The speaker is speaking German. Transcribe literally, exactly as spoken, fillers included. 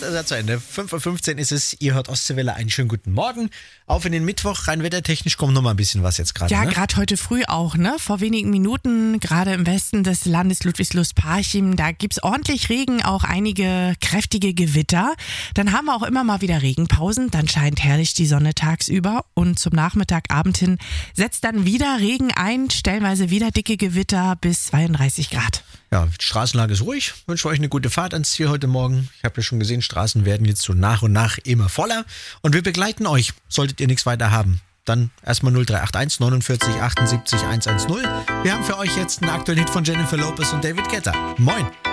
ist er zu Ende. fünf Uhr fünfzehn ist es. Ihr hört Ostseewelle. Einen schönen guten Morgen. Auf in den Mittwoch. Rein wettertechnisch kommt noch mal ein bisschen was jetzt gerade. Ja, ne? gerade heute früh auch, ne? Vor wenigen Minuten, gerade im Westen des Landes Ludwigslust-Parchim, da gibt's ordentlich Regen, auch einige kräftige Gewitter. Dann haben wir auch immer mal wieder Regenpausen. Dann scheint herrlich die Sonne tagsüber. Und zum Nachmittag, Abend hin setzt dann wieder Regen ein. Stellenweise wieder dicke Gewitter bis zweiunddreißig Grad. Ja, die Straßenlage ist ruhig. Ich wünsche euch eine gute Fahrt ans Ziel heute Morgen. Ich habe ja schon gesehen, Straßen werden jetzt so nach und nach immer voller. Und wir begleiten euch, solltet ihr nichts weiter haben. Dann erstmal null drei acht eins neunundvierzig achtundsiebzig hundertzehn. Wir haben für euch jetzt einen aktuellen Hit von Jennifer Lopez und David Guetta. Moin!